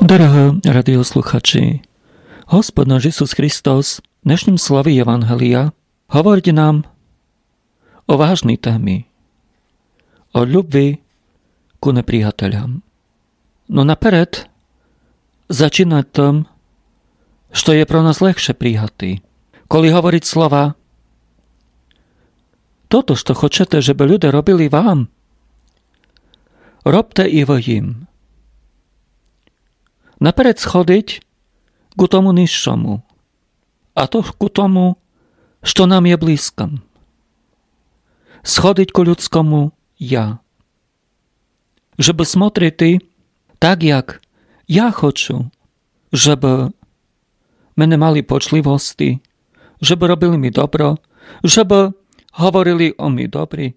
Drahí radiosluchači, Hospod náš Isus Kristus v dnešnom slovi Evangelia hovorí nám o vážnej téme, o ľubvi ku nepriateľom. No naперед začínať tom, što je pro nás ľahšie prijatý. Коли hovoriť slova, toto, što хочете, żeby ľudia robili vám, robte i ви їм. Naперед schodiť ku tomu nižšomu, a to ku tomu, što nám je blízkom. Schodiť ku ľudskomu ja. Żeby смотрити tak, jak ja хочу, żeby мене мали почливості, żeby robili mi dobro, żeby hovorili o mi dobry.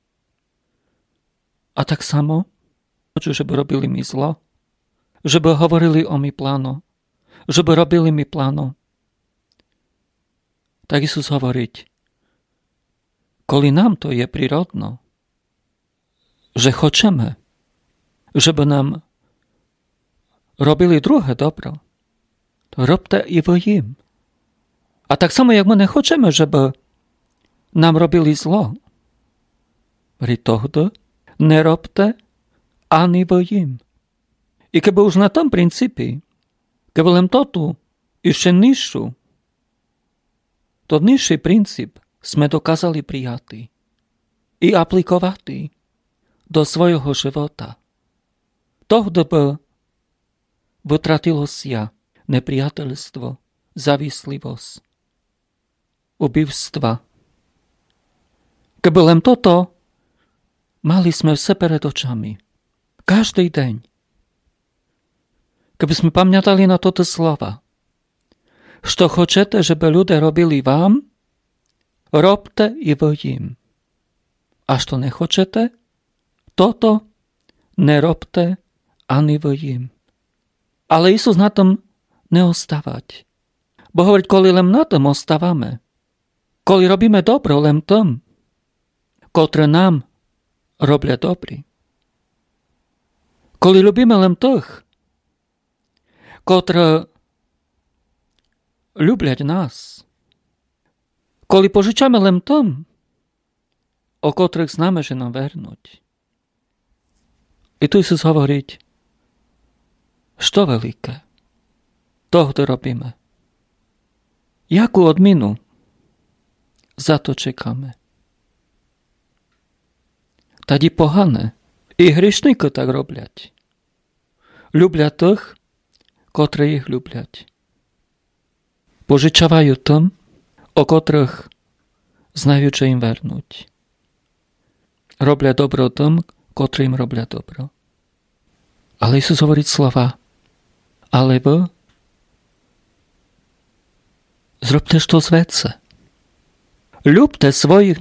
A tak samo, żeby robili mi zlo, żeby hovorili o mi plano, żeby robili mi plano. Tak Isus hovoriť, koli nám to je prirodno, že хочeme, żeby nám robili druhé dobro, to robte i ви їм. A tak samo, jak my nechceme, żeby nám robili zlo, pri tohto nerobte ani ви їм. I keby už na tom princípi, keby len to tu ešte nižšiu, to nižší princíp sme dokázali prijatý i aplikovať do svojho života, tohto by vytratilo sia nepriateľstvo, závislivosť, ubivstva. Keby len toto mali sme vse pred očami, každý deň. Keby sme pamiętali na toto slova, što хочете, żeby ľudia robili vám, robte i ви їм. A što nechcete, toto nerobte ani ви їм. Ale Isus na tom neostávať. Bo hovoriť, koli len na tom ostávame, koli robíme dobro len tom, kotre nám robia dobry. Koli ľubíme len tých, kotre ľubia nás, koli požičame len tom, o kotrých známe, že nám vernúť. I tu Isus hovoriť, što veľké, tohto robíme. Jakú odminu za to čekáme? Tady pohane i hrišníky tak robľať. Ľubia tých, kotre ich ľubľať. Požičavajú tom, o kotrých znajú, čo im vernúť. Robia dobro tom, kotre im robia dobro. Ale Isus hovorí slova, ale vy zrobte što z vece. Ľubte svojich